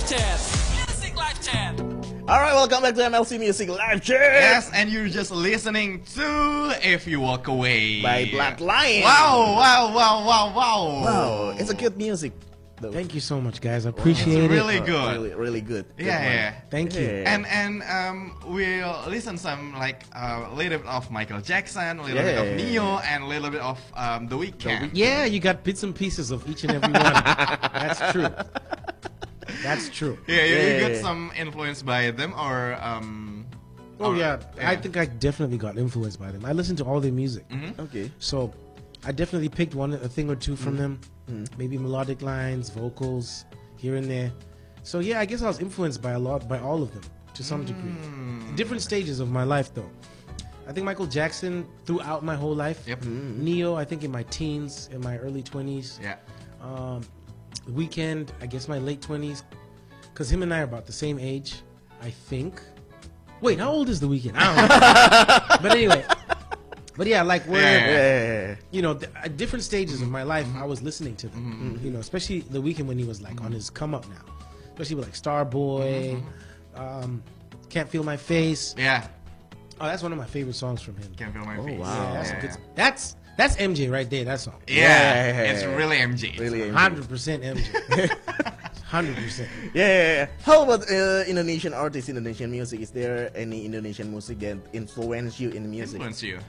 Chat. Music Live Chat. Alright, welcome back to MLC Music Live Chat. Yes, and you're just listening to If You Walk Away By Black Lion. Wow, wow, wow, wow, wow. Wow, it's a good music. Though. Thank you so much, guys. I appreciate It's it. really good. Really, really good. Good Yeah, one. yeah. Thank you. Yeah. And we'll listen some like a little bit of Michael Jackson, a little bit of Yeah. Neo, and a little bit of The Weeknd. Yeah, you got bits and pieces of each and every one. That's true. That's true. Yeah, you Yeah. got some influence by them, or Oh or- yeah, I think I definitely got influenced by them. I listen to all their music, Okay. so I definitely picked a thing or two from them. Maybe melodic lines, vocals here and there. So yeah, I guess I was influenced by all of them to some degree. Different stages of my life though. I think Michael Jackson throughout my whole life. Yep. Neo, I think in my teens, in my early 20s. Yeah. The Weeknd, I guess my late 20s, because him and I are about the same age, I think. Wait, how old is The Weeknd? I don't know. But anyway, but yeah, like we're, Yeah. you know, at different stages of my life, I was listening to them. You know, especially The Weeknd when he was like on his come up now, especially with like Starboy, Can't Feel My Face. Yeah. Oh, that's one of my favorite songs from him. Can't feel my face. wow. Yeah, that's a Yeah. good. That's MJ right there. That song. Yeah, Yeah. it's really MJ. Really. 100% MJ. 100%. Yeah. How about Indonesian artists, Indonesian music? Is there any Indonesian music that influence you in music? Influence you.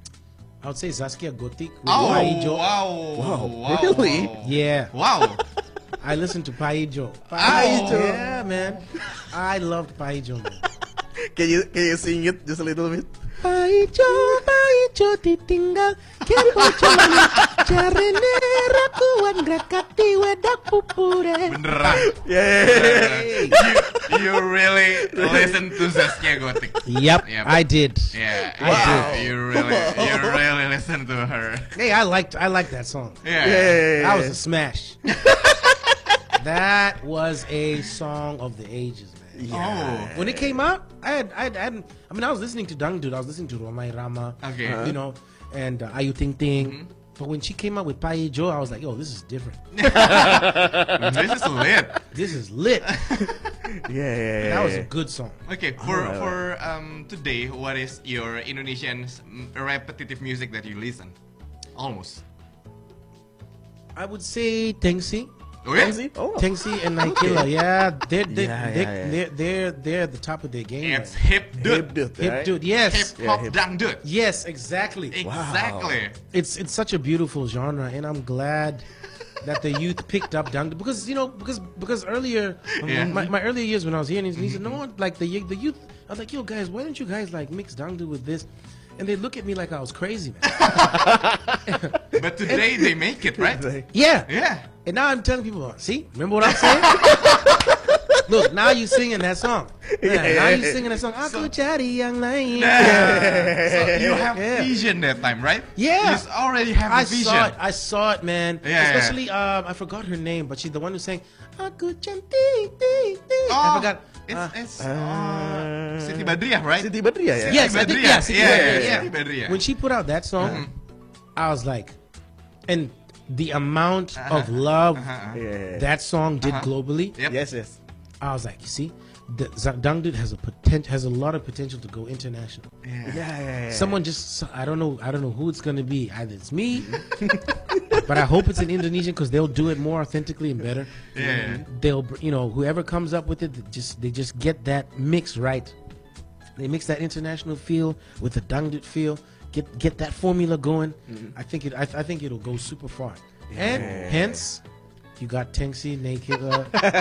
I would say Zaskia Gotik with Oh, Paijo. wow. Wow. Really? Wow. Yeah, Wow. I listened to Paijo. Paijo. Yeah, man. I loved Paijo, man. Can you sing it just a little bit? Paijo, Paijo ditinggal Kiri bocolan Jarene rakuan grakati wedak pupure. Beneran. Yeah. You really listen to Zaskia Gotik. Yep, Yep. I did. Yeah. I yeah. You really listen to her. Hey, I liked that song. Yeah. Yeah. That was a smash. That was a song of the ages, man. Oh. When it came out, I was listening to Dangdut, I was listening to Romai Rama, Okay. you know, and Ayu Ting Ting. But when she came out with Paijo, I was like, yo, this is different. This is lit. This is lit. Yeah. That was a good song. Okay, for today, what is your Indonesian repetitive music that you listen? Almost. I would say Tengsi. Oh yeah. Tengsi? Oh. Tengsi and Naikila, yeah, Yeah. they're at the top of their game. It's right hip Hip dude. dude, now. Hip right? dude, yes, Hip hop hip- dangdut. yes, exactly. Exactly. It's such a beautiful genre, and I'm glad that the youth picked up dangdut because earlier, Yeah. my earlier years when I was here, and he said, no one like the youth. I was like, yo guys, why don't you guys like mix dangdut with this? And they look at me like I was crazy, man. But today they make it, right? Yeah. Yeah. And now I'm telling people, see, remember what I'm saying? Look, now you singing that song. Yeah, now you singing that song. Aku cari yang lain. So you have Yeah. vision that time, right? Yeah. You already have I the vision. saw it. I saw it, man. Yeah, Especially, I forgot her name, but she's the one who sang Aku cantik, Oh, I forgot. It's Siti Badriah, right? Siti Badriah, yeah. Yes, I think, yeah, Siti Badriah, yeah. Siti Badriah. When she put out that song, I was like, and the amount of love Yeah. that song did globally, Yep. Yes. I was like, you see, the Dangdut has a lot of potential to go international. Yeah. Someone just, I don't know who it's gonna be. Either it's me, but I hope it's an Indonesian because they'll do it more authentically and better. Yeah. They'll, whoever comes up with it, they just get that mix right. They mix that international feel with the Dangdut feel. Get that formula going. I think it'll go super far. And hence, you got Tengsi, Naked, And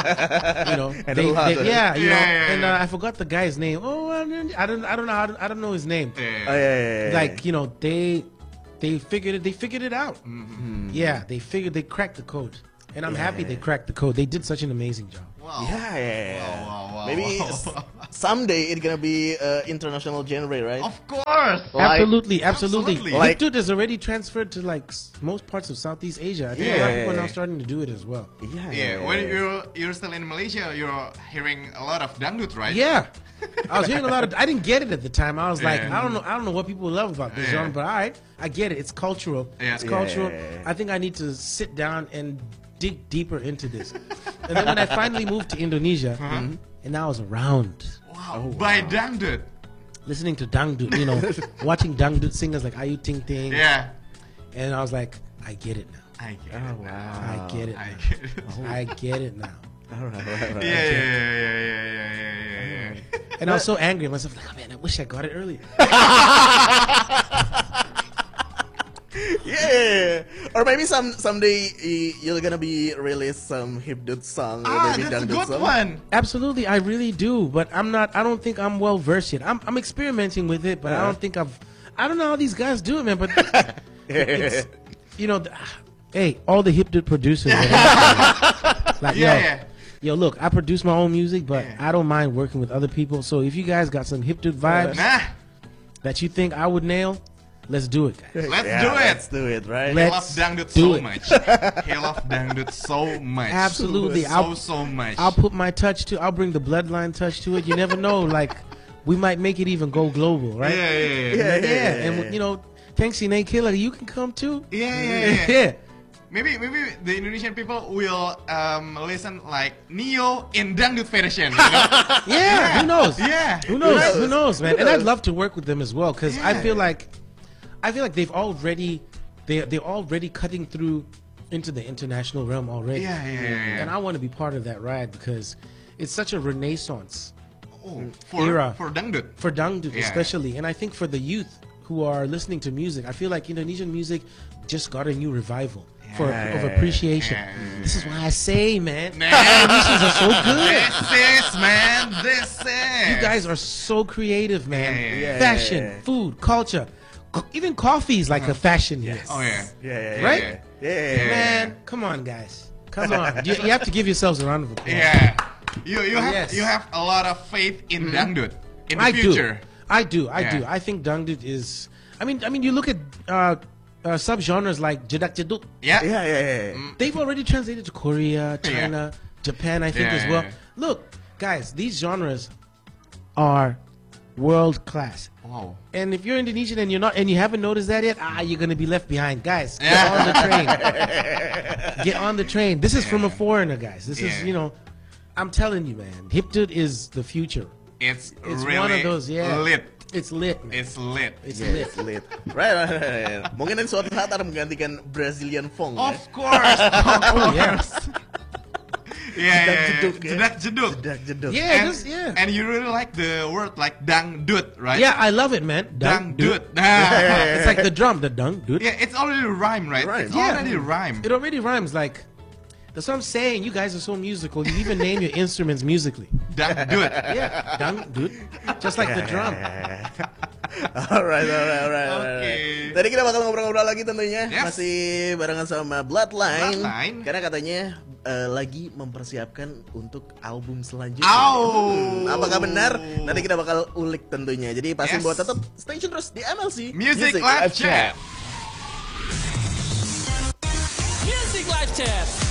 a lot of- Yeah. and I forgot the guy's name. Oh, I don't know his name. Yeah. Oh, yeah. Like they figured it out. Yeah, they cracked the code, and I'm happy they cracked the code. They did such an amazing job. Wow. Yeah. Wow. Maybe someday it's gonna be international genre, right? Of course. Like- Absolutely. Absolutely. Like- Dangdut has already transferred to like most parts of Southeast Asia. I think a lot of people are now starting to do it as well. Yeah. When you're still in Malaysia, you're hearing a lot of dangdut, right? Yeah, I was hearing a lot of. I didn't get it at the time. I was like, Yeah. I don't know what people love about this Yeah. genre, but all right, I get it. It's cultural. Yeah. It's cultural. Yeah. I think I need to sit down and dig deeper into this. And then when I finally moved to Indonesia, and I was around Wow. By Dangdut. listening to dangdut, you know, watching dangdut singers like Ayu Ting Ting, Yeah. and I was like, I get it now. I get Oh it. wow. I get it I now. get it. I get it now. Yeah, yeah, yeah. And I was so angry at myself, like, oh man, I wish I got it earlier. Yeah. Or maybe someday you're gonna be release some hipdut song or maybe That's a dangdut good song. one. Absolutely, I really do, but I don't think I'm well versed yet. I'm experimenting with it, but I don't think I don't know how these guys do it, man, but it's, you know, hey, all the hipdut producers, like, Yeah. yo, look, I produce my own music, but Yeah. I don't mind working with other people. So if you guys got some hipdut vibes Nah. that you think I would nail, let's do it, guys. Let's Yeah, do it. Let's do it, right? He Let's loves Dangdut do so it. much. He loves Dangdut so much. Absolutely. So much. I'll put my touch to. I'll bring the bloodline touch to it. You never know, like we might make it even go global, right? Yeah. And you know, thanks Sinead Killer, you can come too. Yeah. Yeah. Maybe the Indonesian people will listen like Neo in Dangdut version. You know? Yeah, who knows? Yeah. Who knows? knows? Who knows, man? Who And I'd knows? love to work with them as well because I Yeah. feel like they've already they're already cutting through into the international realm already. Yeah. And I want to be part of that ride because it's such a renaissance Oh, Era. for Dangdut. for dangdut Yeah. especially, and I think for the youth who are listening to music, I feel like Indonesian music just got a new revival of appreciation. Yeah. This is why I say, man, Man. Indonesians are so good. This is. You guys are so creative, man. Yeah. Fashion, food, culture, even coffee is like a fashion here. Oh yeah. Yeah. Right? Yeah. Man, come on, guys. Come on. You have to give yourselves a round of applause. Yeah. You have Yes. you have a lot of faith in Dangdut in the I future. do. I do. Yeah. I think dangdut is. I mean, you look at subgenres like jedak jeduk. Yeah. Yeah. They've already translated to Korea, China, Japan, I think Yeah, as well. yeah. Look, guys, these genres are world class. Wow. And if you're Indonesian and you haven't noticed that yet, you're gonna be left behind, guys. Get Yeah. on the train. Get on the train. This is from a foreigner, guys. This is, Yeah. I'm telling you, man. Hipdut is the future. It's It's really one of those, yeah. lit. It's lit, man. It's lit. It's Yeah, lit. it's lit. Right. Mungkin nanti suatu saat akan menggantikan Brazilian funk. Of course. Oh yeah. Yeah. Jedak jeduk, ya. Jedak jeduk. Jedak jeduk. Yeah, And you really like the word like dangdut, right? Yeah, I love it, man. Dangdut. It's like the drum, the dangdut. Yeah, it's already rhyme, right? Rhyme. It's Yeah. already rhyme. It already rhymes. Like, that's what I'm saying. You guys are so musical. You even name your instruments musically. Dangdut. Yeah, dangdut. Just like the drum. Alright. Oke. Tadi kita bakal ngobrol-ngobrol lagi tentunya. Yes. Masih barengan sama Bloodline. Bloodline. Karena katanya lagi mempersiapkan untuk album selanjutnya. Au. Apakah benar? Nanti kita bakal ulik tentunya. Jadi pastiin Yes. buat tetap stay tune terus di MLC Music Live Chat. Music Live Chat.